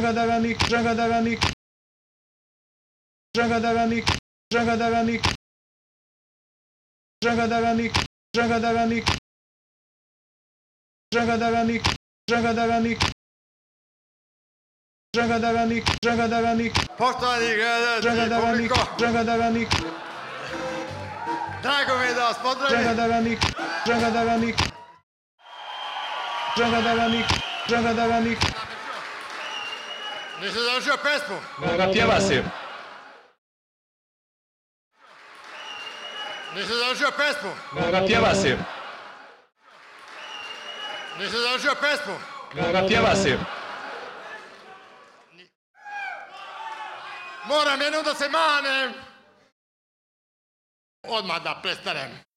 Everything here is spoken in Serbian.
Dragadanik, Dragadanik, Dragadanik, Dragadanik, Dragadanik, Dragadanik, Dragadanik, Dragadanik, Dragadanik, Dragadanik, Poštovani gledalci, Dragadanik, publiko, Dragadanik, drago mi je da vas pozdravim. Dragadanik, Dragadanik, Dragadanik, Dragadanik. Nisam završio pesmu. Napjeva si. Nisam završio pesmu. Napjeva si. Nisam završio pesmu. Napjeva si. Moram jednom da se manem. Odmah da prestanem.